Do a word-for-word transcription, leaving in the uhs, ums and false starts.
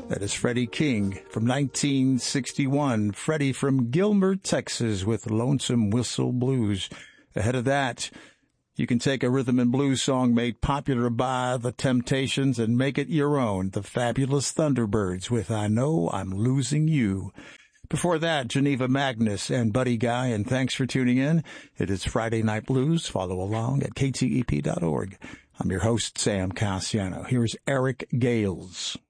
That is Freddie King from nineteen sixty-one. Freddie from Gilmer, Texas with Lonesome Whistle Blues. Ahead of that, you can take a rhythm and blues song made popular by the Temptations and make it your own. The Fabulous Thunderbirds with I Know I'm Losing You. Before that, Geneva Magnus and Buddy Guy, and thanks for tuning in. It is Friday Night Blues. Follow along at K T E P dot org. I'm your host, Sam Cassiano. Here's Eric Gales.